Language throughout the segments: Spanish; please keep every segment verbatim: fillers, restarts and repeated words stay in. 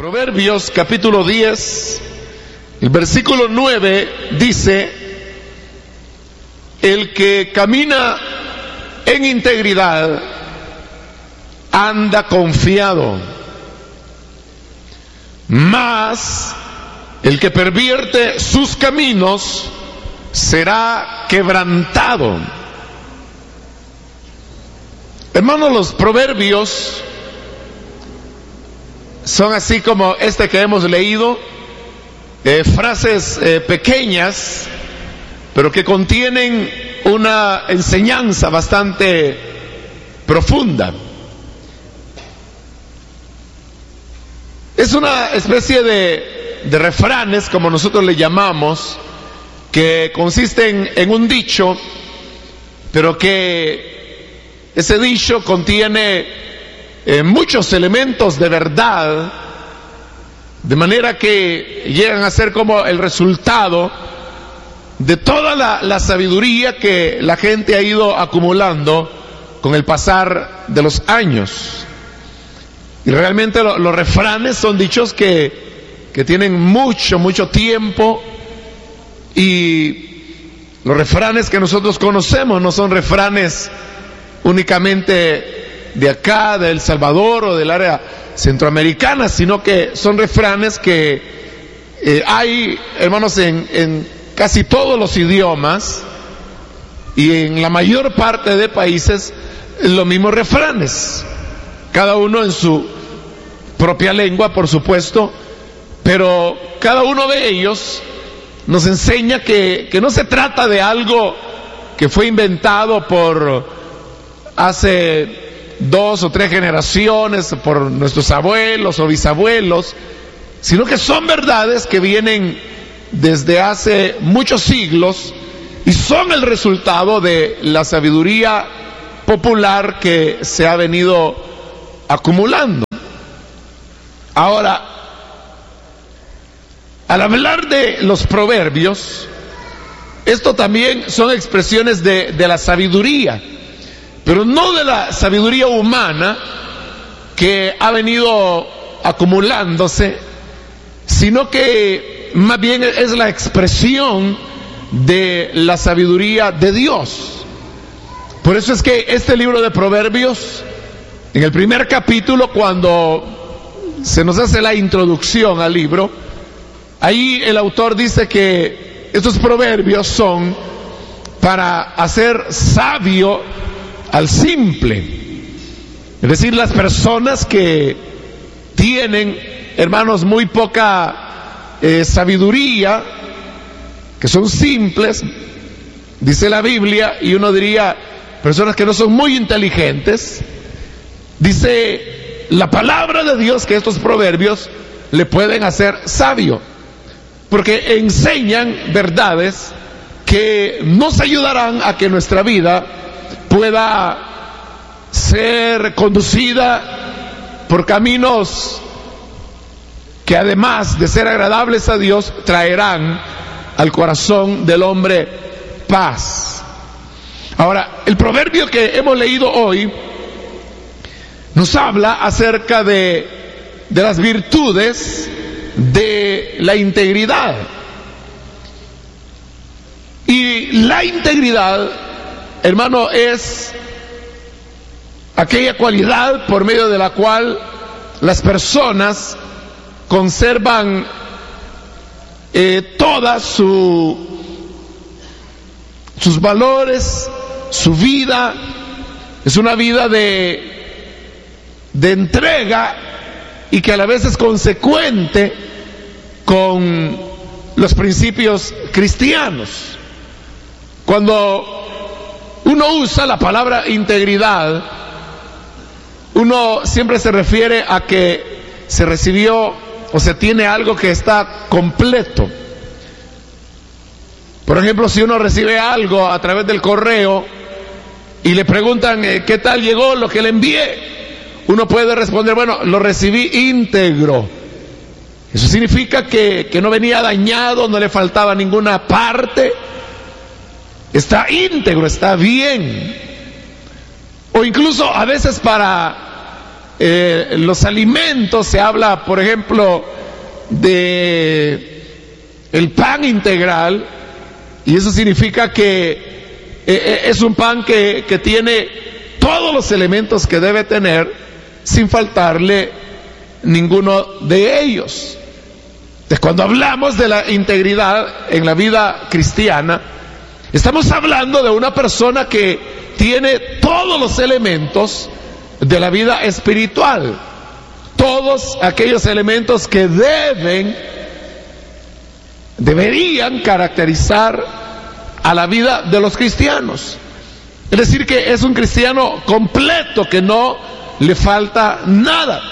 Proverbios capítulo diez, el versículo nueve dice: el que camina en integridad anda confiado, mas el que pervierte sus caminos será quebrantado. Hermanos, los proverbios son así como este que hemos leído, eh, frases eh, pequeñas, pero que contienen una enseñanza bastante profunda. Es una especie de, de refranes, como nosotros le llamamos, que consisten en un dicho, pero que ese dicho contiene Eh, muchos elementos de verdad, de manera que llegan a ser como el resultado de toda la, la sabiduría que la gente ha ido acumulando con el pasar de los años. Y realmente lo, los refranes son dichos que, que tienen mucho, mucho tiempo, y los refranes que nosotros conocemos no son refranes únicamente de acá, de El Salvador o del área centroamericana, sino que son refranes que eh, hay, hermanos, en, en casi todos los idiomas y en la mayor parte de países los mismos refranes, cada uno en su propia lengua, por supuesto, pero cada uno de ellos nos enseña que, que no se trata de algo que fue inventado por hace dos o tres generaciones, por nuestros abuelos o bisabuelos, sino que son verdades que vienen desde hace muchos siglos y son el resultado de la sabiduría popular que se ha venido acumulando. Ahora, al hablar de los proverbios, esto también son expresiones de, de la sabiduría, pero no de la sabiduría humana que ha venido acumulándose, sino que más bien es la expresión de la sabiduría de Dios. Por eso es que este libro de Proverbios, en el primer capítulo, cuando se nos hace la introducción al libro, ahí el autor dice que estos proverbios son para hacer sabio al simple, es decir, las personas que tienen, hermanos, muy poca eh, sabiduría, que son simples, dice la Biblia, y uno diría personas que no son muy inteligentes. Dice la palabra de Dios que estos proverbios le pueden hacer sabio, porque enseñan verdades que nos ayudarán a que nuestra vida pueda ser conducida por caminos que, además de ser agradables a Dios, traerán al corazón del hombre paz. Ahora, el proverbio que hemos leído hoy nos habla acerca de, de las virtudes de la integridad. Y la integridad, hermano, es aquella cualidad por medio de la cual las personas conservan eh, todas su, sus valores, su vida. Es una vida de, de entrega y que a la vez es consecuente con los principios cristianos. Cuando uno usa la palabra integridad, uno siempre se refiere a que se recibió o se tiene algo que está completo. Por ejemplo, si uno recibe algo a través del correo y le preguntan eh, ¿qué tal llegó lo que le envié?, uno puede responder, bueno, lo recibí íntegro. Eso significa que, que no venía dañado, no le faltaba ninguna parte. Está íntegro, está bien. O incluso a veces para eh, los alimentos, se habla, por ejemplo, de el pan integral, y eso significa que eh, es un pan que, que tiene todos los elementos que debe tener sin faltarle ninguno de ellos. Entonces, cuando hablamos de la integridad en la vida cristiana, estamos hablando de una persona que tiene todos los elementos de la vida espiritual, todos aquellos elementos que deben, deberían caracterizar a la vida de los cristianos. Es decir, que es un cristiano completo, que no le falta nada.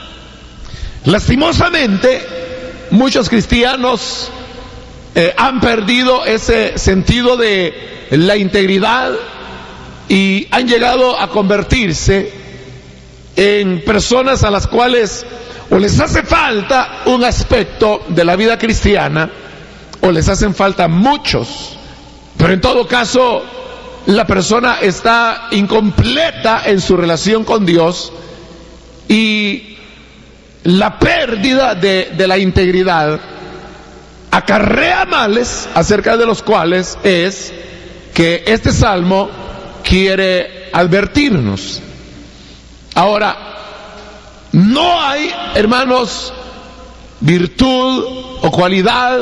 Lastimosamente, muchos cristianos eh, han perdido ese sentido de la integridad y han llegado a convertirse en personas a las cuales o les hace falta un aspecto de la vida cristiana o les hacen falta muchos, pero en todo caso la persona está incompleta en su relación con Dios, y la pérdida de, de la integridad acarrea males, acerca de los cuales es que este salmo quiere advertirnos. Ahora, no hay, hermanos, virtud o cualidad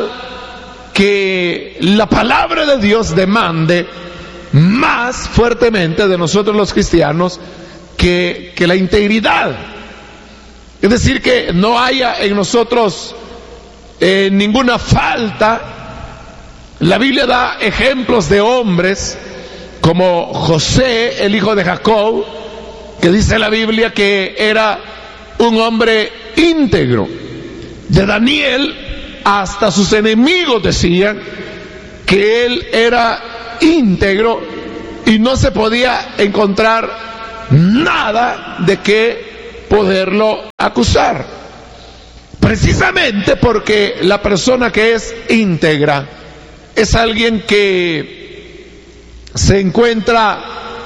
que la palabra de Dios demande más fuertemente de nosotros los cristianos que, que la integridad. Es decir, que no haya en nosotros eh, ninguna falta. La Biblia da ejemplos de hombres como José, el hijo de Jacob, que dice la Biblia que era un hombre íntegro. De Daniel, hasta sus enemigos decían que él era íntegro y no se podía encontrar nada de qué poderlo acusar. Precisamente porque la persona que es íntegra es alguien que se encuentra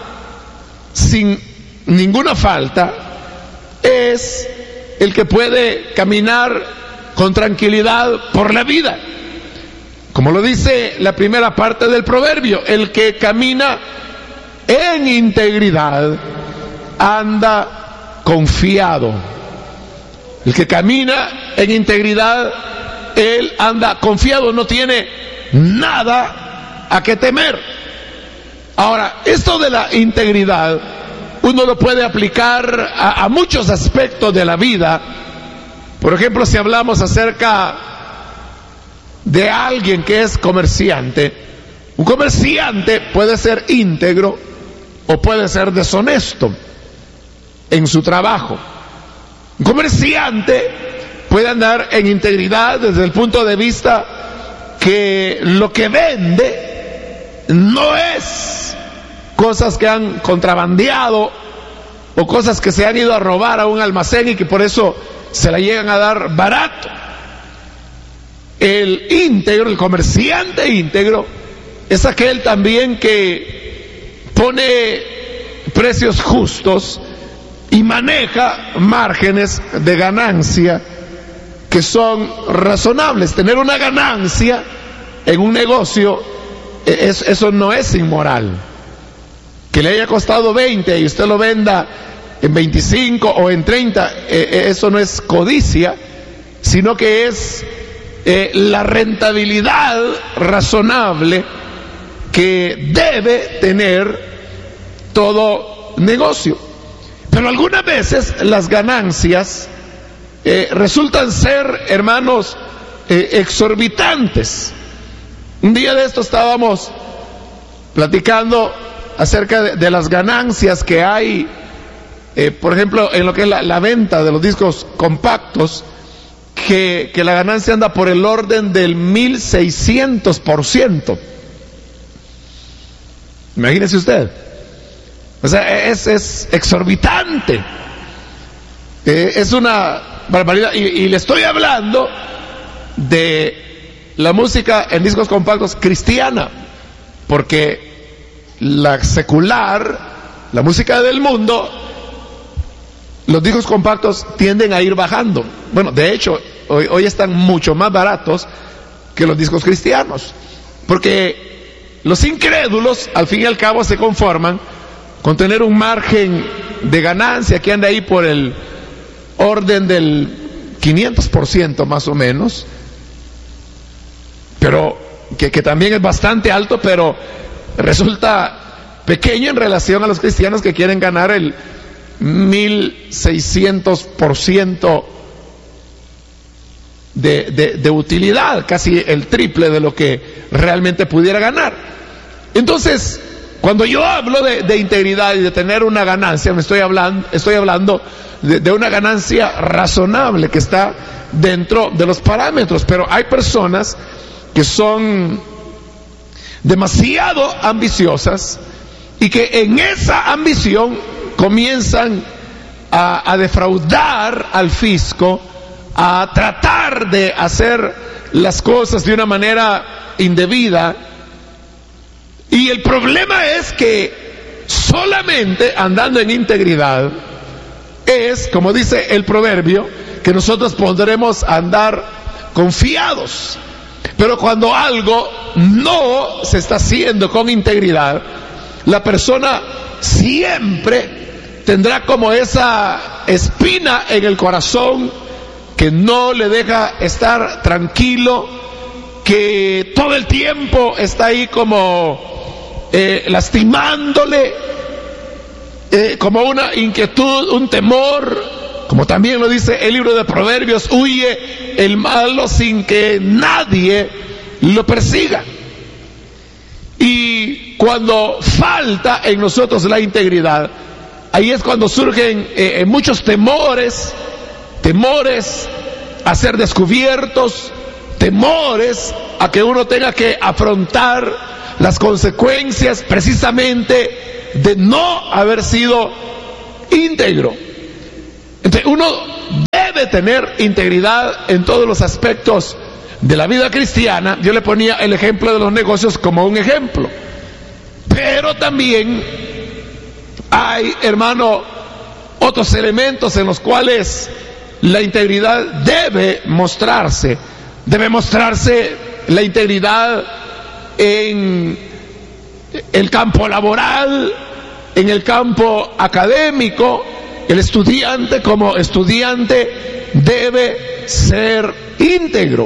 sin ninguna falta, es el que puede caminar con tranquilidad por la vida. Como lo dice la primera parte del proverbio, el que camina en integridad anda confiado. El que camina en integridad, él anda confiado, no tiene nada a que temer. Ahora, esto de la integridad, uno lo puede aplicar a, a muchos aspectos de la vida. Por ejemplo, si hablamos acerca de alguien que es comerciante, un comerciante puede ser íntegro o puede ser deshonesto en su trabajo. Un comerciante puede andar en integridad desde el punto de vista que lo que vende no es cosas que han contrabandeado o cosas que se han ido a robar a un almacén y que por eso se la llegan a dar barato. El íntegro, el comerciante íntegro, es aquel también que pone precios justos y maneja márgenes de ganancia que son razonables. Tener una ganancia en un negocio, es, eso no es inmoral. Que le haya costado veinte y usted lo venda en veinticinco o en treinta, eh, eso no es codicia, sino que es eh, la rentabilidad razonable que debe tener todo negocio. Pero algunas veces las ganancias eh, resultan ser, hermanos, eh, exorbitantes. Un día de esto estábamos platicando acerca de, de las ganancias que hay, eh, por ejemplo, en lo que es la, la venta de los discos compactos, que, que la ganancia anda por el orden del mil seiscientos por ciento. Imagínese usted. O sea, es, es exorbitante. Eh, es una barbaridad. Y, y le estoy hablando de la música en discos compactos cristiana, porque la secular, la música del mundo, los discos compactos tienden a ir bajando. Bueno, de hecho, hoy, hoy están mucho más baratos que los discos cristianos, porque los incrédulos al fin y al cabo se conforman con tener un margen de ganancia que anda ahí por el orden del quinientos por ciento más o menos, pero que, que también es bastante alto, pero resulta pequeño en relación a los cristianos que quieren ganar el mil seiscientos por ciento de, de, de utilidad, casi el triple de lo que realmente pudiera ganar. Entonces, cuando yo hablo de, de integridad y de tener una ganancia, me estoy hablando, estoy hablando de, de una ganancia razonable que está dentro de los parámetros, pero hay personas que son demasiado ambiciosas y que en esa ambición comienzan a, a defraudar al fisco, a tratar de hacer las cosas de una manera indebida. Y el problema es que solamente andando en integridad es, como dice el proverbio, que nosotros podremos andar confiados. Pero cuando algo no se está haciendo con integridad, la persona siempre tendrá como esa espina en el corazón que no le deja estar tranquilo, que todo el tiempo está ahí como eh, lastimándole, eh, como una inquietud, un temor, como también lo dice el libro de Proverbios: huye el malo sin que nadie lo persiga. Y cuando falta en nosotros la integridad, ahí es cuando surgen eh, muchos temores, temores a ser descubiertos, temores a que uno tenga que afrontar las consecuencias precisamente de no haber sido íntegro. Entonces uno debe tener integridad en todos los aspectos de la vida cristiana. Yo le ponía el ejemplo de los negocios como un ejemplo, pero también hay, hermano, otros elementos en los cuales la integridad debe mostrarse. Debe mostrarse la integridad en el campo laboral, en el campo académico. El estudiante como estudiante debe ser íntegro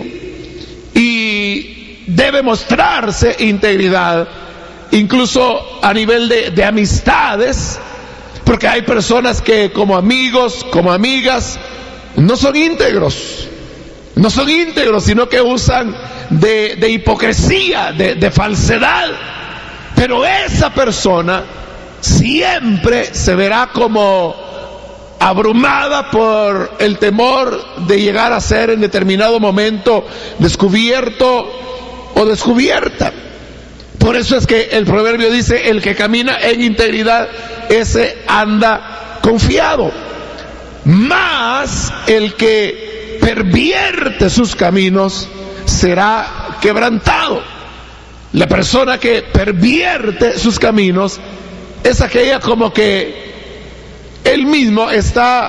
y debe mostrarse integridad incluso a nivel de, de amistades, porque hay personas que como amigos, como amigas, no son íntegros, no son íntegros, sino que usan de, de hipocresía, de, de falsedad, pero esa persona siempre se verá como abrumada por el temor de llegar a ser en determinado momento descubierto o descubierta. Por eso es que el proverbio dice: el que camina en integridad, ese anda confiado. Mas el que pervierte sus caminos será quebrantado. La persona que pervierte sus caminos es aquella como que él mismo está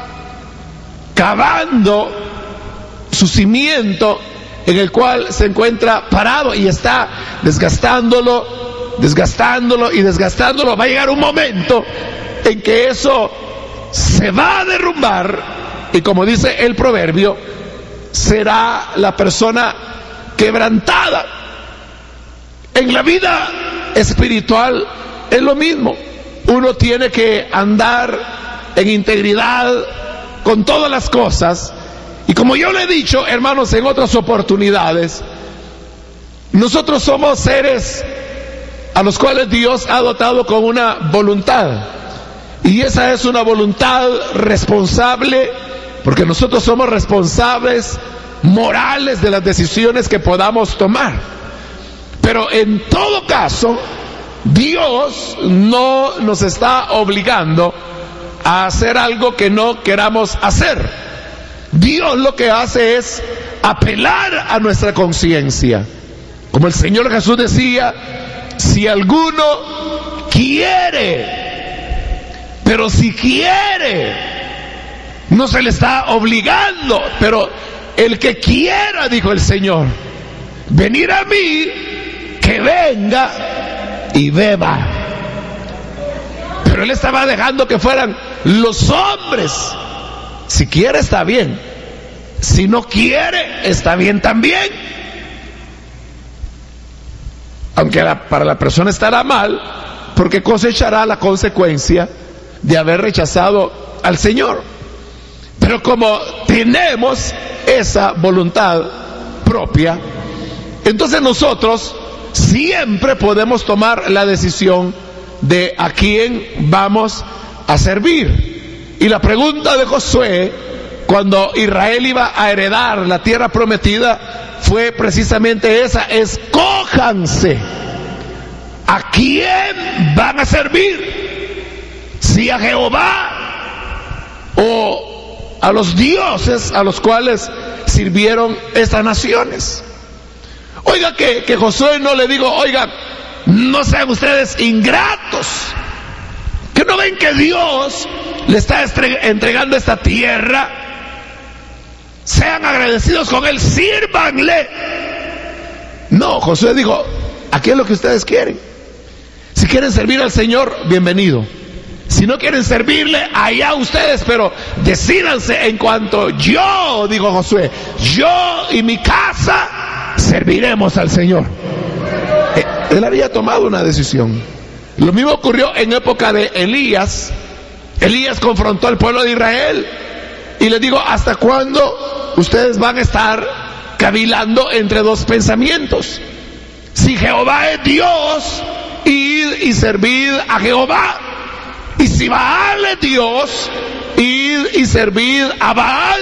cavando su cimiento en el cual se encuentra parado y está desgastándolo, desgastándolo y desgastándolo. Va a llegar un momento en que eso se va a derrumbar y, como dice el proverbio, será la persona quebrantada. En la vida espiritual es lo mismo. Uno tiene que andar en integridad con todas las cosas. Y como yo le he dicho, hermanos, en otras oportunidades, nosotros somos seres a los cuales Dios ha dotado con una voluntad. Y esa es una voluntad responsable, porque nosotros somos responsables morales de las decisiones que podamos tomar. Pero en todo caso, Dios no nos está obligando a hacer algo que no queramos hacer. Dios lo que hace es apelar a nuestra conciencia. Como el Señor Jesús decía: si alguno quiere, pero si quiere no se le está obligando, pero el que quiera, dijo el Señor, venir a mí, que venga y beba. Pero él estaba dejando que fueran los hombres. Si quiere está bien, si no quiere está bien también, aunque la, para la persona estará mal, porque cosechará la consecuencia de haber rechazado al Señor. Pero como tenemos esa voluntad propia, entonces nosotros siempre podemos tomar la decisión de a quién vamos a servir. Y la pregunta de Josué, cuando Israel iba a heredar la tierra prometida, fue precisamente esa: escójanse, ¿a quién van a servir? ¿Si a Jehová o a los dioses a los cuales sirvieron estas naciones? Oiga, que, que Josué no le digo, oiga, no sean ustedes ingratos, que no ven que Dios le está entregando esta tierra, sean agradecidos con él, sírvanle. No, Josué dijo, aquí es lo que ustedes quieren. Si quieren servir al Señor, bienvenido. Si no quieren servirle, allá ustedes, pero decídanse en cuanto yo, dijo Josué, yo y mi casa serviremos al Señor. Él había tomado una decisión. Lo mismo ocurrió en época de Elías. Elías confrontó al pueblo de Israel y les dijo, ¿hasta cuándo ustedes van a estar cavilando entre dos pensamientos? Si Jehová es Dios, id y servid a Jehová. Y si Baal es Dios, id y servid a Baal.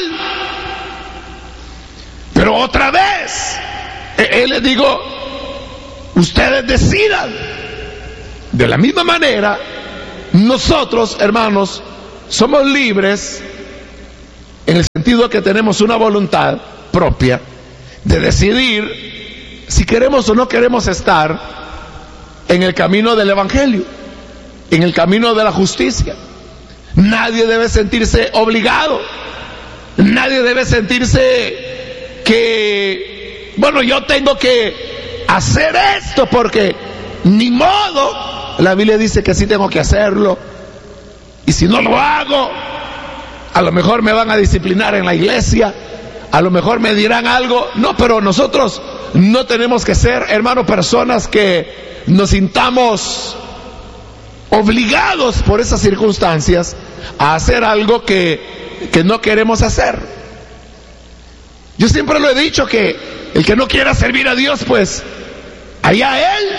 Pero otra vez, él les dijo, ustedes decidan. De la misma manera, nosotros, hermanos, somos libres en el sentido que tenemos una voluntad propia de decidir si queremos o no queremos estar en el camino del Evangelio, en el camino de la justicia. Nadie debe sentirse obligado, nadie debe sentirse que, bueno, yo tengo que hacer esto porque ni modo. La Biblia dice que sí tengo que hacerlo, y si no lo hago, a lo mejor me van a disciplinar en la iglesia, a lo mejor me dirán algo. No, pero nosotros no tenemos que ser, hermano, personas que nos sintamos obligados por esas circunstancias a hacer algo que, que no queremos hacer. Yo siempre lo he dicho, que el que no quiera servir a Dios, pues allá él.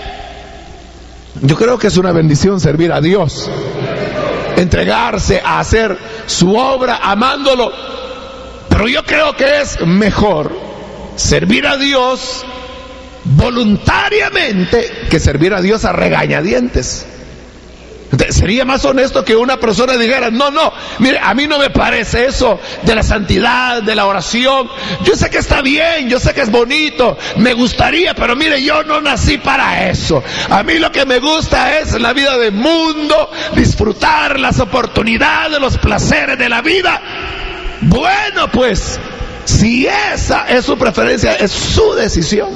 Yo creo que es una bendición servir a Dios, entregarse a hacer su obra amándolo, pero yo creo que es mejor servir a Dios voluntariamente que servir a Dios a regañadientes. Sería más honesto que una persona dijera, no, no, mire, a mí no me parece eso de la santidad, de la oración. Yo sé que está bien, yo sé que es bonito, me gustaría, pero mire, yo no nací para eso. A mí lo que me gusta es la vida del mundo, disfrutar las oportunidades, los placeres de la vida. Bueno, pues, si esa es su preferencia, es su decisión.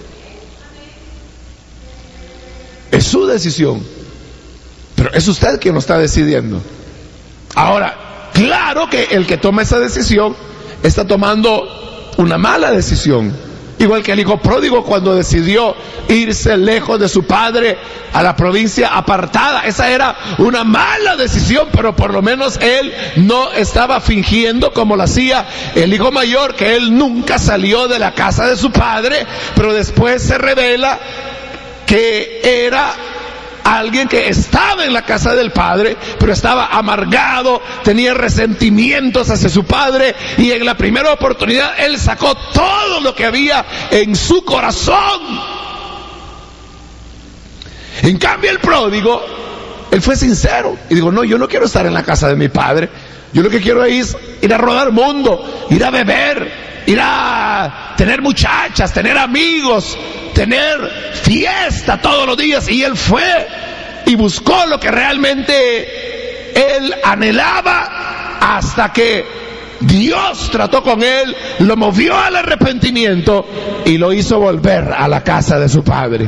Es su decisión. Pero es usted quien lo está decidiendo. Ahora, claro que el que toma esa decisión está tomando una mala decisión. Igual que el hijo pródigo cuando decidió irse lejos de su padre a la provincia apartada. Esa era una mala decisión, pero por lo menos él no estaba fingiendo como lo hacía el hijo mayor, que él nunca salió de la casa de su padre, pero después se revela que era alguien que estaba en la casa del padre, pero estaba amargado, tenía resentimientos hacia su padre, y en la primera oportunidad él sacó todo lo que había en su corazón. En cambio el pródigo, él fue sincero y dijo, no, yo no quiero estar en la casa de mi padre, yo lo que quiero es ir a rodar mundo, ir a beber, ir a tener muchachas, tener amigos, tener fiesta todos los días. Y él fue y buscó lo que realmente él anhelaba, hasta que Dios trató con él, lo movió al arrepentimiento y lo hizo volver a la casa de su padre.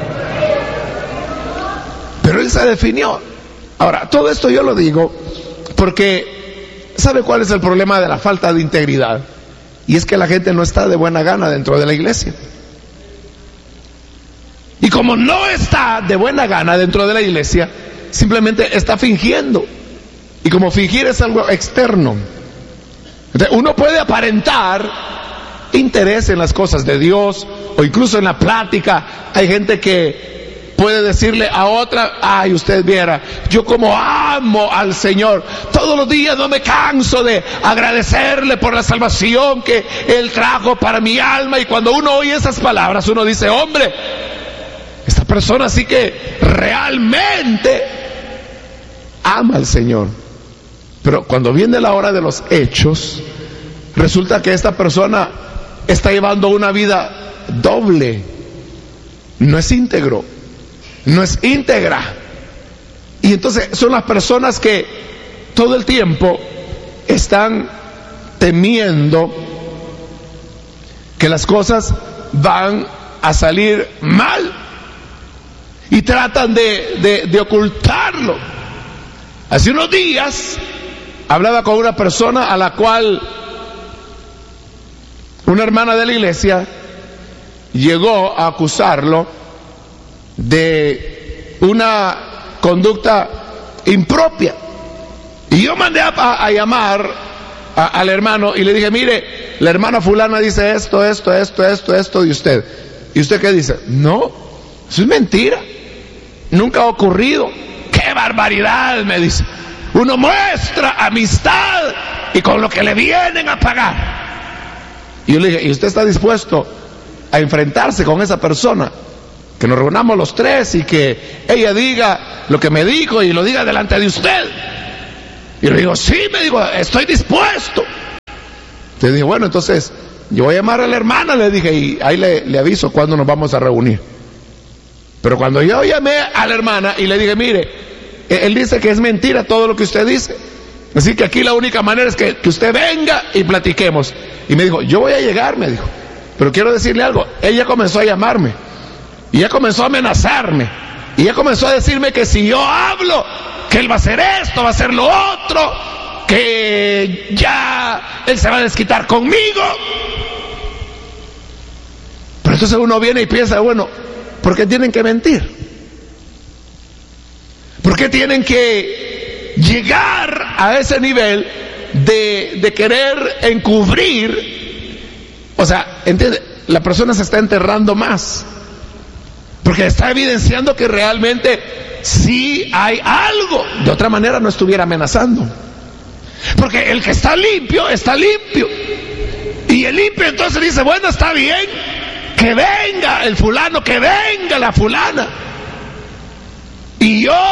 Pero él se definió. Ahora, todo esto yo lo digo porque ¿sabe cuál es el problema de la falta de integridad? Y es que la gente no está de buena gana dentro de la iglesia. Y como no está de buena gana dentro de la iglesia, simplemente está fingiendo. Y como fingir es algo externo, entonces uno puede aparentar interés en las cosas de Dios, o incluso en la plática. Hay gente que puede decirle a otra: ay, usted viera, yo como amo al Señor, todos los días no me canso de agradecerle por la salvación que Él trajo para mi alma. Y cuando uno oye esas palabras, uno dice: hombre, esta persona sí que realmente ama al Señor. Pero cuando viene la hora de los hechos, resulta que esta persona está llevando una vida doble. No es íntegro, no es íntegra. Y entonces son las personas que todo el tiempo están temiendo que las cosas van a salir mal y tratan de, de, de ocultarlo. Hace unos días hablaba con una persona a la cual una hermana de la iglesia llegó a acusarlo de una conducta impropia. Y yo mandé a, a, a llamar a, al hermano y le dije: mire, la hermana fulana dice esto, esto, esto, esto, esto de usted. ¿Y usted qué dice? No, eso es mentira, nunca ha ocurrido. ¡Qué barbaridad!, me dice. Uno muestra amistad y con lo que le vienen a pagar. Y yo le dije: ¿y usted está dispuesto a enfrentarse con esa persona? Que nos reunamos los tres y que ella diga lo que me dijo y lo diga delante de usted. Y le digo: sí, me digo, estoy dispuesto. Le dije: bueno, entonces yo voy a llamar a la hermana, le dije, y ahí le, le aviso cuándo nos vamos a reunir. Pero cuando yo llamé a la hermana y le dije: mire, él dice que es mentira todo lo que usted dice, así que aquí la única manera es que, que usted venga y platiquemos. Y me dijo: yo voy a llegar, me dijo, pero quiero decirle algo. Ella comenzó a llamarme y ella comenzó a amenazarme y ella comenzó a decirme que si yo hablo, que él va a hacer esto, va a hacer lo otro, que ya él se va a desquitar conmigo. Pero entonces uno viene y piensa: bueno, ¿por qué tienen que mentir? ¿Por qué tienen que llegar a ese nivel de, de querer encubrir? O sea, ¿entiende? La persona se está enterrando más, porque está evidenciando que realmente sí hay algo. De otra manera no estuviera amenazando. Porque el que está limpio, está limpio. Y el limpio entonces dice: bueno, está bien, que venga el fulano, que venga la fulana. Y yo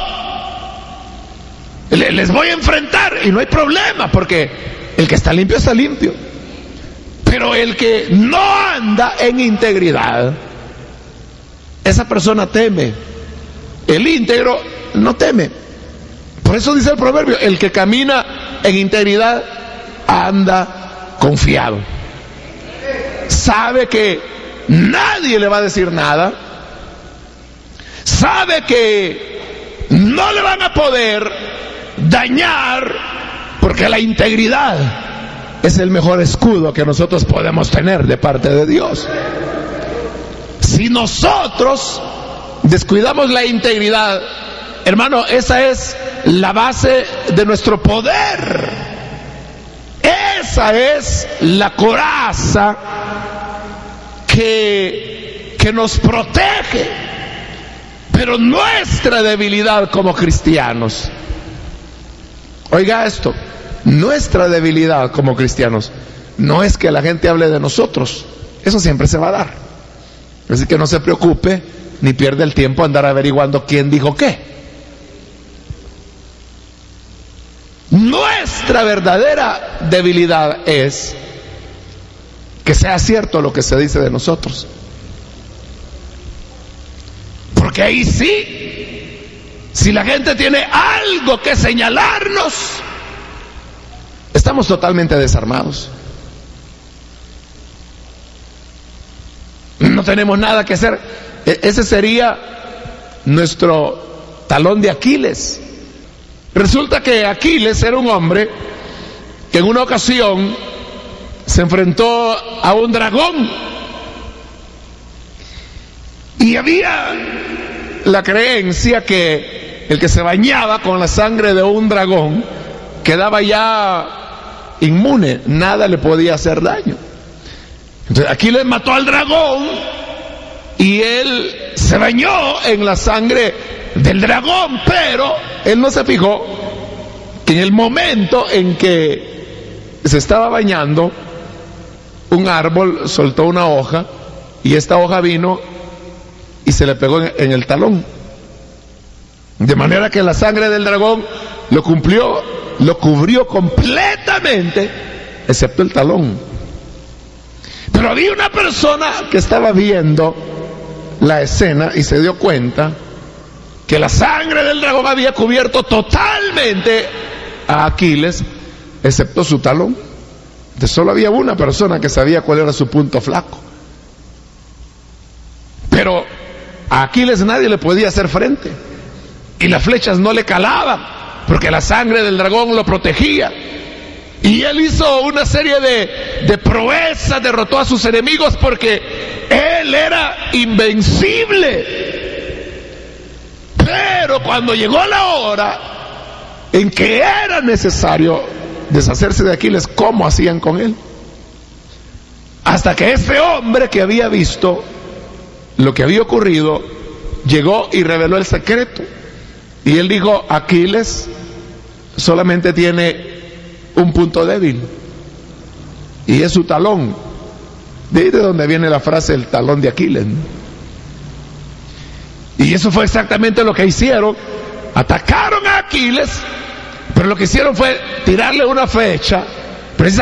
les voy a enfrentar y no hay problema, porque el que está limpio está limpio. Pero el que no anda en integridad, esa persona teme. El íntegro no teme. Por eso dice el proverbio: el que camina en integridad anda confiado. Sabe que nadie le va a decir nada. Sabe que no le van a poder dañar, porque la integridad es el mejor escudo que nosotros podemos tener de parte de Dios. Si nosotros descuidamos la integridad, hermano, esa es la base de nuestro poder. Esa es la coraza que, que nos protege. Pero nuestra debilidad como cristianos, oiga esto, nuestra debilidad como cristianos no es que la gente hable de nosotros, eso siempre se va a dar. Así que no se preocupe ni pierda el tiempo andar averiguando quién dijo qué. Nuestra verdadera debilidad es que sea cierto lo que se dice de nosotros. Porque ahí sí, si la gente tiene algo que señalarnos, Estamos totalmente desarmados. No tenemos nada que hacer. E- ese sería nuestro talón de Aquiles. Resulta que Aquiles era un hombre que en una ocasión se enfrentó a un dragón. Y había la creencia que el que se bañaba con la sangre de un dragón quedaba ya inmune, nada le podía hacer daño. Entonces Aquiles mató al dragón y él se bañó en la sangre del dragón, pero él no se fijó que en el momento en que se estaba bañando, un árbol soltó una hoja y esta hoja vino y se le pegó en, en el talón, de manera que la sangre del dragón lo cumplió, lo cubrió completamente, excepto el talón. Pero había una persona que estaba viendo la escena y se dio cuenta que la sangre del dragón había cubierto totalmente a Aquiles, excepto su talón. Entonces solo había una persona que sabía cuál era su punto flaco. Pero a Aquiles nadie le podía hacer frente y las flechas no le calaban porque la sangre del dragón lo protegía. Y él hizo una serie de, de proezas, derrotó a sus enemigos porque él era invencible. Pero cuando llegó la hora en que era necesario deshacerse de Aquiles, ¿cómo hacían con él? Hasta que ese hombre que había visto lo que había ocurrido llegó y reveló el secreto. Y él dijo: Aquiles solamente tiene un punto débil y es su talón. De ahí de donde viene la frase el talón de Aquiles. Y eso fue exactamente lo que hicieron. Atacaron a Aquiles, pero lo que hicieron fue tirarle una flecha precisamente